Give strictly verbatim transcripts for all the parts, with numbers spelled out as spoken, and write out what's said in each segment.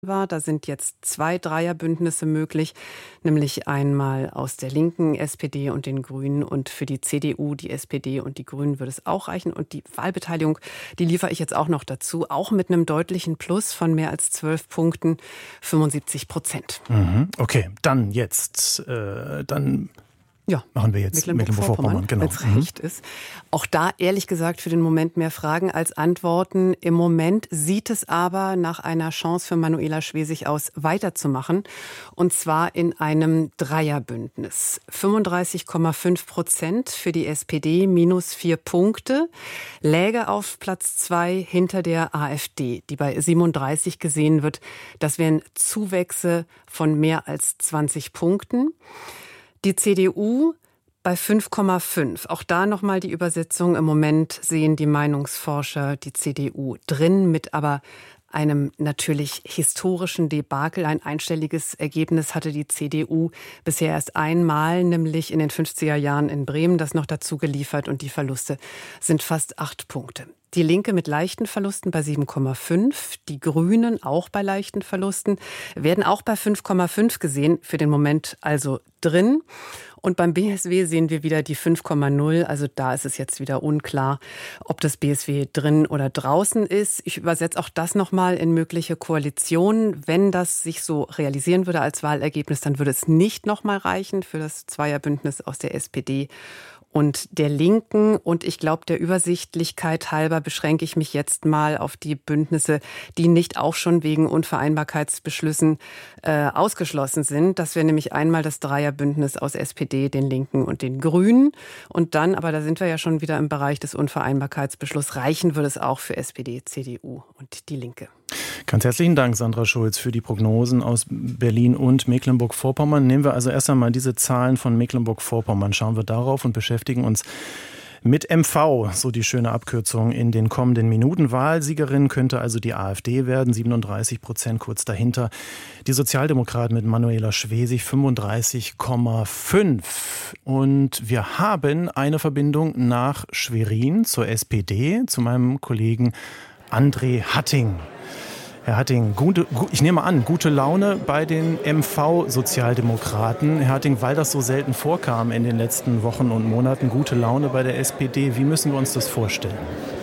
war. Da sind jetzt zwei Dreierbündnisse möglich, nämlich einmal aus der Linken, S P D und den Grünen, und für die C D U, die S P D und die Grünen würde es auch reichen. Und die Wahlbeteiligung, die liefere ich jetzt auch noch dazu, auch mit einem deutlichen Plus von mehr als zwölf Punkten, fünfundsiebzig Prozent. Mhm. Okay, dann jetzt, äh, dann... Ja, machen wir jetzt Mecklenburg-Vorpommern, genau. Wenn es recht ist. Auch da ehrlich gesagt für den Moment mehr Fragen als Antworten. Im Moment sieht es aber nach einer Chance für Manuela Schwesig aus, weiterzumachen. Und zwar in einem Dreierbündnis. fünfunddreißig Komma fünf Prozent für die S P D, minus vier Punkte. Läge auf Platz zwei hinter der AfD, die bei siebenunddreißig gesehen wird. Das wären Zuwächse von mehr als zwanzig Punkten. Die C D U bei fünf Komma fünf. Auch da nochmal die Übersetzung. Im Moment sehen die Meinungsforscher die C D U drin, mit aber einem natürlich historischen Debakel. Ein einstelliges Ergebnis hatte die C D U bisher erst einmal, nämlich in den fünfziger Jahren in Bremen, das noch dazu geliefert, und die Verluste sind fast acht Punkte. Die Linke mit leichten Verlusten bei sieben Komma fünf, die Grünen auch bei leichten Verlusten, werden auch bei fünf Komma fünf gesehen, für den Moment also drin. Und beim B S W sehen wir wieder die fünf Komma null, also da ist es jetzt wieder unklar, ob das B S W drin oder draußen ist. Ich übersetze auch das nochmal in mögliche Koalitionen. Wenn das sich so realisieren würde als Wahlergebnis, dann würde es nicht nochmal reichen für das Zweierbündnis aus der S P D und der Linken. Und ich glaube, der Übersichtlichkeit halber beschränke ich mich jetzt mal auf die Bündnisse, die nicht auch schon wegen Unvereinbarkeitsbeschlüssen äh, ausgeschlossen sind. Das wäre nämlich einmal das Dreierbündnis aus S P D, den Linken und den Grünen. Und dann, aber da sind wir ja schon wieder im Bereich des Unvereinbarkeitsbeschlusses, reichen würde es auch für S P D, C D U und die Linke. Ganz herzlichen Dank, Sandra Schulz, für die Prognosen aus Berlin und Mecklenburg-Vorpommern. Nehmen wir also erst einmal diese Zahlen von Mecklenburg-Vorpommern, schauen wir darauf und beschäftigen uns mit M V, so die schöne Abkürzung, in den kommenden Minuten. Wahlsiegerin könnte also die AfD werden, siebenunddreißig Prozent, kurz dahinter die Sozialdemokraten mit Manuela Schwesig, fünfunddreißig Komma fünf. Und wir haben eine Verbindung nach Schwerin zur S P D, zu meinem Kollegen André Hatting. Herr Hatting, gute, ich nehme an, gute Laune bei den M V-Sozialdemokraten. Herr Hatting, weil das so selten vorkam in den letzten Wochen und Monaten, gute Laune bei der S P D. Wie müssen wir uns das vorstellen?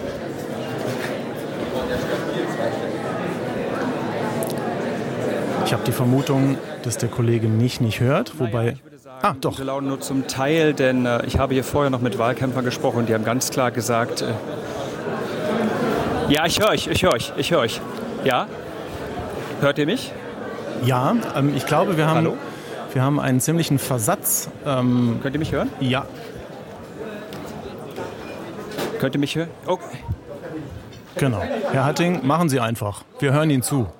Ich habe die Vermutung, dass der Kollege mich nicht hört, wobei... Ah, doch. Gute Laune nur zum Teil, denn äh, ich habe hier vorher noch mit Wahlkämpfern gesprochen, die haben ganz klar gesagt... Äh, ja, ich höre euch, ich höre euch, ich höre euch. Ja? Hört ihr mich? Ja, ähm, ich glaube, wir haben, Hallo? wir haben einen ziemlichen Versatz. Ähm, Könnt ihr mich hören? Ja. Könnt ihr mich hören? Okay. Genau. Herr Hatting, machen Sie einfach. Wir hören Ihnen zu.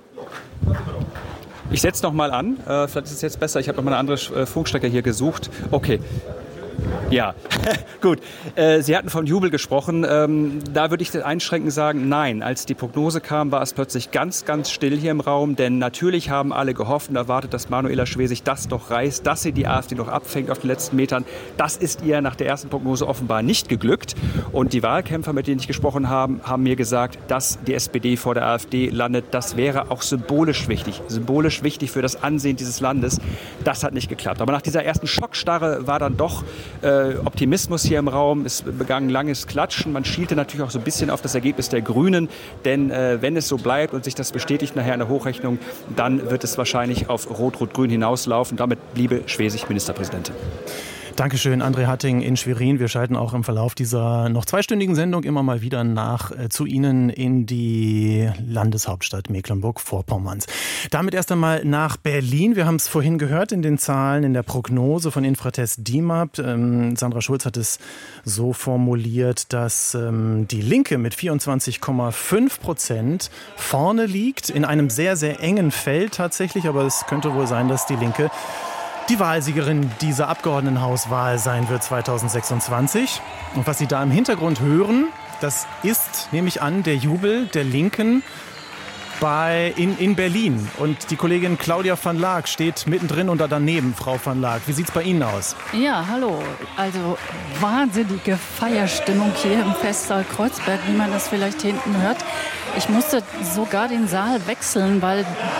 Ich setze noch mal an. Äh, vielleicht ist es jetzt besser. Ich habe noch mal eine andere äh, Funkstrecke hier gesucht. Okay. Ja, gut. Äh, Sie hatten von Jubel gesprochen. Ähm, da würde ich einschränkend sagen, nein. Als die Prognose kam, war es plötzlich ganz, ganz still hier im Raum. Denn natürlich haben alle gehofft und erwartet, dass Manuela Schwesig das doch reißt, dass sie die AfD noch abfängt auf den letzten Metern. Das ist ihr nach der ersten Prognose offenbar nicht geglückt. Und die Wahlkämpfer, mit denen ich gesprochen habe, haben mir gesagt, dass die S P D vor der AfD landet. Das wäre auch symbolisch wichtig. Symbolisch wichtig für das Ansehen dieses Landes. Das hat nicht geklappt. Aber nach dieser ersten Schockstarre war dann doch äh, Optimismus hier im Raum. Es begann langes Klatschen. Man schielte natürlich auch so ein bisschen auf das Ergebnis der Grünen. Denn äh, wenn es so bleibt und sich das bestätigt nachher in der Hochrechnung, dann wird es wahrscheinlich auf Rot-Rot-Grün hinauslaufen. Damit bliebe Schwesig Ministerpräsidentin. Dankeschön, André Hatting in Schwerin. Wir schalten auch im Verlauf dieser noch zweistündigen Sendung immer mal wieder nach äh, zu Ihnen in die Landeshauptstadt Mecklenburg-Vorpommerns. Damit erst einmal nach Berlin. Wir haben es vorhin gehört in den Zahlen, in der Prognose von Infratest D I M A P. Ähm, Sandra Schulz hat es so formuliert, dass ähm, die Linke mit vierundzwanzig Komma fünf Prozent vorne liegt, in einem sehr, sehr engen Feld tatsächlich. Aber es könnte wohl sein, dass die Linke die Wahlsiegerin dieser Abgeordnetenhauswahl sein wird zweitausendsechsundzwanzig. Und was Sie da im Hintergrund hören, das ist, nehme ich an, der Jubel der Linken bei, in, in Berlin. Und die Kollegin Claudia van Laak steht mittendrin und da daneben, Frau van Laak. Wie sieht es bei Ihnen aus? Ja, hallo. Also wahnsinnige Feierstimmung hier im Festsaal Kreuzberg, wie man das vielleicht hinten hört. Ich musste sogar den Saal wechseln, weil